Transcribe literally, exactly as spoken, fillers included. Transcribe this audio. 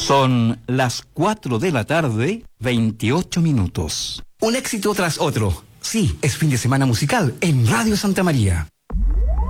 Son las cuatro de la tarde, veintiocho minutos. Un éxito tras otro. Sí, es fin de semana musical en Radio Santa María.